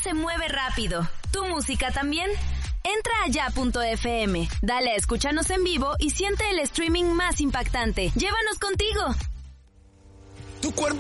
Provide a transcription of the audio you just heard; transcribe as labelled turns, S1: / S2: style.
S1: se mueve rápido. ¿Tu música también? Entra a ya.fm, dale a escúchanos en vivo y siente el streaming más impactante. ¡Llévanos contigo!
S2: Tu cuerpo